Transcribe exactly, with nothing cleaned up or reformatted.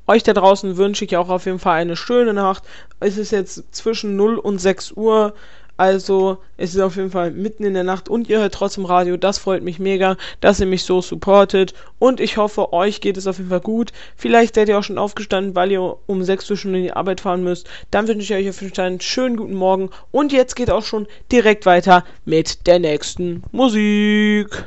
Euch da draußen wünsche ich auch auf jeden Fall eine schöne Nacht. Es ist jetzt zwischen null und sechs Uhr. Also, es ist auf jeden Fall mitten in der Nacht und ihr hört trotzdem Radio. Das freut mich mega, dass ihr mich so supportet. Und ich hoffe, euch geht es auf jeden Fall gut. Vielleicht seid ihr auch schon aufgestanden, weil ihr um sechs Uhr schon in die Arbeit fahren müsst. Dann wünsche ich euch auf jeden Fall einen schönen guten Morgen. Und jetzt geht auch schon direkt weiter mit der nächsten Musik.